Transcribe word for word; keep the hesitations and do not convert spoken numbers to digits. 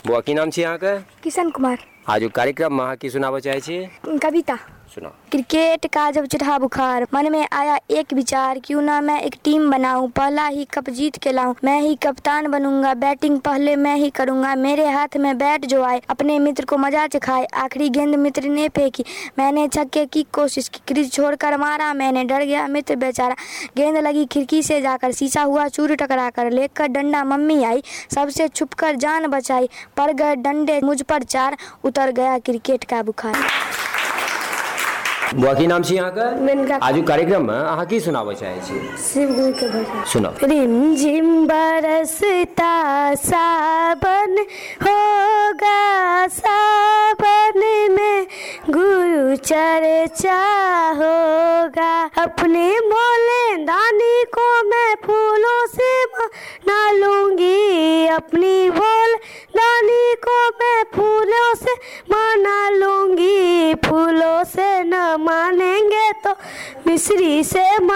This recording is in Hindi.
बुआ की नाम छे यहाँ का? किशन कुमार। आज कार्यक्रम में की सुनावा चाहे छे? कविता। सुनो। क्रिकेट का जब चढ़ा बुखार, मन में आया एक विचार, क्यों ना मैं एक टीम बनाऊं, पहला ही कप जीत के लाऊं, मैं ही कप्तान बनूंगा, बैटिंग पहले मैं ही करूंगा, मेरे हाथ में बैट जो आए अपने मित्र को मजा चखाए, आखिरी गेंद मित्र ने फेंकी, मैंने छक्के की कोशिश की, क्रीज छोड़कर मारा मैंने, डर गया मित्र बेचारा, गेंद लगी खिड़की से जाकर, शीशा हुआ चूर टकरा कर, लेकर डंडा मम्मी आई, सबसे छुपकर जान बचाई, पड़ गए डंडे मुझ पर चार, उतर गया क्रिकेट का बुखार। बुआ की नाम छे यहाँ का? आज कार्यक्रम में अहाँ की सुनावा चाहे छे? शिव गुरु के भजन। सुनो। रिम झिम बरसता सावन होगा, सावन में गुरु चर्चा होगा, अपने भोले दानी को मैं फूलों से मना लूंगी, अपनी भोले दानी को मैं फूलों से मना लूंगी, फूलों से न मानेंगे तो मिश्री से